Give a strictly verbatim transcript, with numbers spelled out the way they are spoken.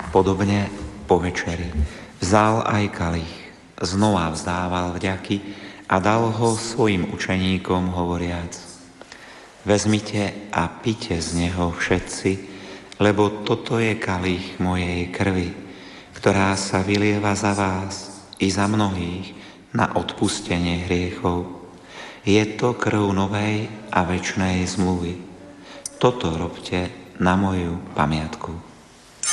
Podobne po večeri vzal aj kalich, znova vzdával vďaky a dal ho svojim učeníkom hovoriac: Vezmite a pite z neho všetci, lebo toto je kalich mojej krvi, ktorá sa vylieva za vás i za mnohých na odpustenie hriechov. Je to krv novej a večnej zmluvy. Toto robte na moju pamiatku.